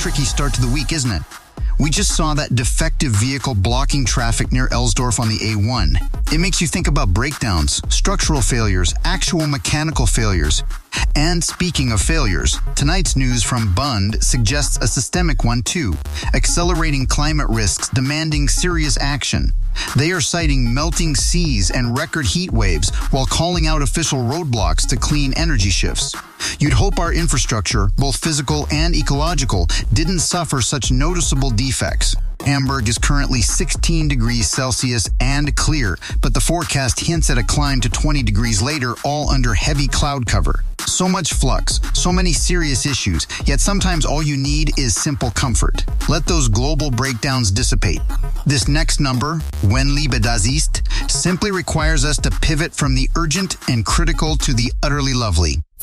tricky start to the week, isn't it? We just saw that defective vehicle blocking traffic near Elsdorf on the A1. It makes you think about breakdowns, structural failures, actual mechanical failures. And speaking of failures, tonight's news from Bund suggests a systemic one too, accelerating climate risks demanding serious action. They are citing melting seas and record heat waves while calling out official roadblocks to clean energy shifts. You'd hope our infrastructure, both physical and ecological, didn't suffer such noticeable defects. Hamburg is currently 16 degrees Celsius and clear, but the forecast hints at a climb to 20 degrees later, all under heavy cloud cover. So much flux, so many serious issues, yet sometimes all you need is simple comfort. Let those global breakdowns dissipate. This next number, Wenn Liebe das ist, simply requires us to pivot from the urgent and critical to the utterly lovely.